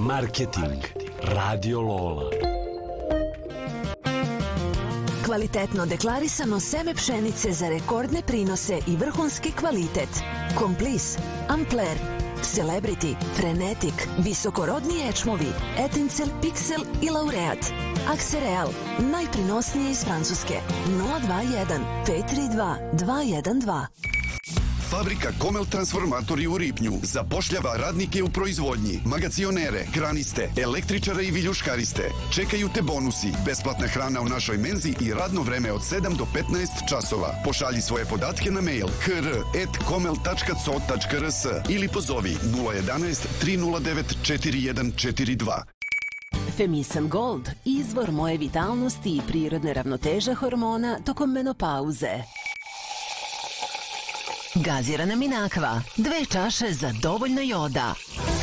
Marketing. Radio Lola. Kvalitetno deklarisano seme pšenice za rekordne prinose i vrhunski kvalitet. Komplis, Ampler, Celebrity, Frenetic, visokorodni ječmovi, Etincel, Pixel i Laureat. Aksereal, najprinosnije iz Francuske. 021 532 212. Fabrika Komel Transformatori u Ripnju zapošljava radnike u proizvodnji, magacionere, kraniste, električare i viljuškariste. Čekaju te bonusi, besplatna hrana u našoj menzi i radno vreme od 7 do 15 časova. Pošalji svoje podatke na mail hr@komel.co.rs ili pozovi 011 309 4142. Femisam Gold, izvor moje vitalnosti i prirodne ravnoteže hormona tokom menopauze. Gazirana Minakva, 2 čaše za dovoljno joda.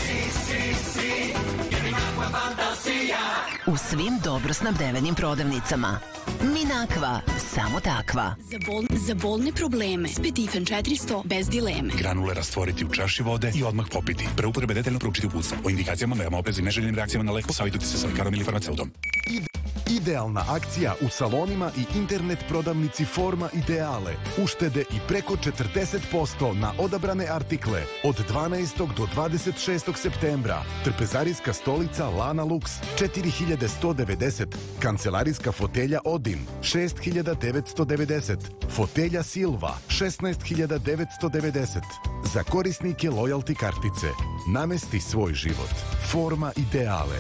U svim dobro snabdevenim prodavnicama. Minakva, samo takva. Za bolne probleme, Spetifan 400 bez dileme. Granule rastvoriti u čaši vode i odmah popiti. Pre upotrebe detaljno proučiti uputstvo. O indikacijama, merama opreza i neželjenim reakcijama na lek posavitujte se sa lekarom ili farmaceutom. Idealna akcija u salonima i internet prodavnici Forma Ideale. Uštede i preko 40% na odabrane artikle od 12. do 26. septembra. Trpezarijska stolica Lana Lux 4190. Kancelarijska fotelja Odin 6990. Fotelja Silva 16990. Za korisnike lojalty kartice. Namesti svoj život. Forma Ideale.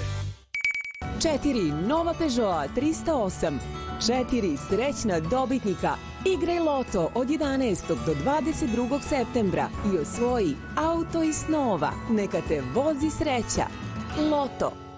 4 nova Peugeot 308, 4 srećna dobitnika. Igraj loto od 11. do 22. septembra i osvoji auto iz snova. Neka te vozi sreća. Loto.